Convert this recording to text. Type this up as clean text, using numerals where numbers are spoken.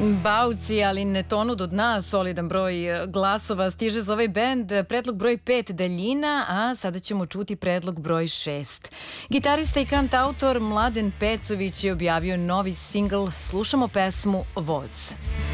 Bauci, ali ne tonu do dna, solidan broj glasova stiže za ovaj bend. Predlog broj 5 Daljina, a sada ćemo čuti predlog broj 6. Gitarista i kantautor Mladen Pecović je objavio novi singl. Slušamo pesmu Voz.